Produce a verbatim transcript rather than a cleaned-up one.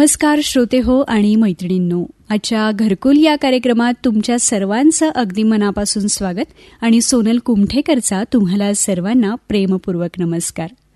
नमस्कार श्रोते हो आणि मैत्रिणींनो, आजच्या घरकुल या कार्यक्रमात तुमच्या सर्वांचं अगदी मनापासून स्वागत आणि सोनल कुमठेकरचा तुम्हाला सर्वांना प्रेमपूर्वक नमस्कार.